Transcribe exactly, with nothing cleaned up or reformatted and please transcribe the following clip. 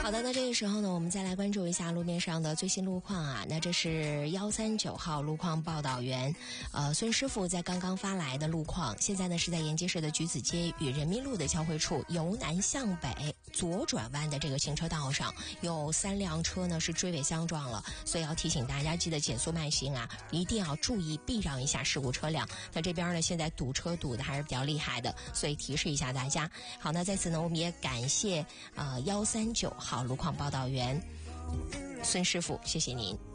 好的，那这个时候呢，我们再来关注一下路面上的最新路况啊。那这是幺三九号路况报道员，呃，孙师傅在刚刚发来的路况。现在呢是在延吉市的橘子街与人民路的交汇处，由南向北左转弯的这个行车道上，有三辆车呢是追尾相撞了，所以要提醒大家记得减速慢行啊，一定要注意避让一下事故车辆。那这边呢现在堵车堵的还是比较厉害的，所以提示一下大家。好，那在此呢我们也感谢呃幺三九号路况报道员孙师傅，谢谢您。